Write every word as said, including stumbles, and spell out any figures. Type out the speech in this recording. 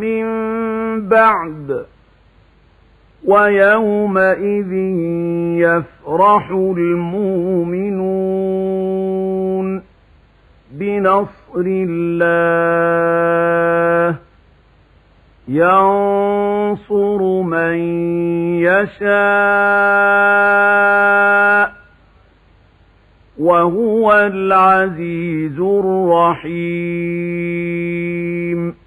من بعد ويومئذ يفرح المؤمنون بنصر الله ينصر من يشاء وهو العزيز الرحيم.